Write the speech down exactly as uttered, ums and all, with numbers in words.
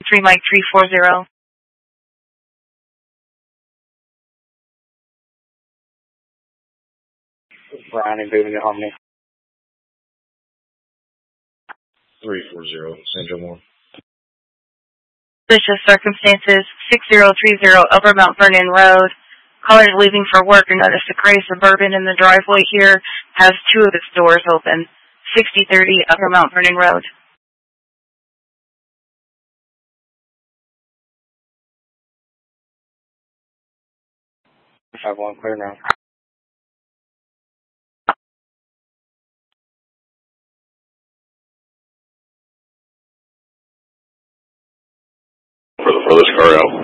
three Mike three four zero. Brian and David in Harmony. three four zero, San Joe Moore. Suspicious circumstances, six zero three zero Upper Mount Vernon Road. Caller is leaving for work and noticed a gray Suburban in the driveway here has two of its doors open. sixty thirty Upper Mount Vernon Road. five one, clear now. For the furthest car out.